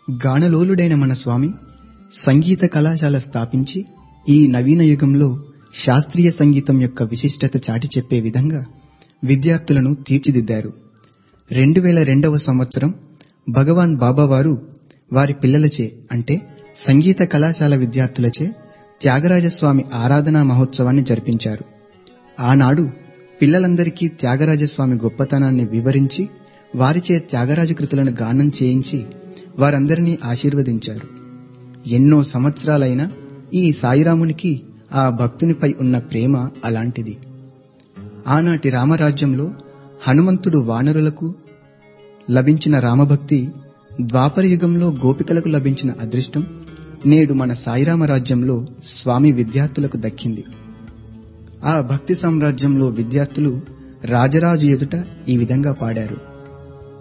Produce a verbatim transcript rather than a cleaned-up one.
గానలోలుడైన మన స్వామి సంగీత కళాశాల స్థాపించి ఈ నవీన యుగంలో శాస్త్రీయ సంగీతం యొక్క విశిష్టత చాటి చెప్పే విధంగా విద్యార్థులను తీర్చిదిద్దారు. రెండు వేల రెండవ సంవత్సరం భగవాన్ బాబావారు వారి పిల్లలచే అంటే సంగీత కళాశాల విద్యార్థులచే త్యాగరాజస్వామి ఆరాధనా మహోత్సవాన్ని జరిపించారు. ఆనాడు పిల్లలందరికీ త్యాగరాజస్వామి గొప్పతనాన్ని వివరించి వారిచే త్యాగరాజ కృతులను గానం చేయించి వారందరినీ ఆశీర్వదించారు. ఎన్నో సంవత్సరాలైనా ఈ సాయిరామునికి ఆ భక్తునిపై ఉన్న ప్రేమ అలాంటిది. ఆనాటి రామరాజ్యంలో హనుమంతుడు వానరులకు లభించిన రామభక్తి, ద్వాపర యుగంలో గోపికలకు లభించిన అదృష్టం నేడు మన సాయిరామరాజ్యంలో స్వామి విద్యార్థులకు దక్కింది. ఆ భక్తి సామ్రాజ్యంలో విద్యార్థులు రాజరాజు ఎదుట ఈ విధంగా పాడారు.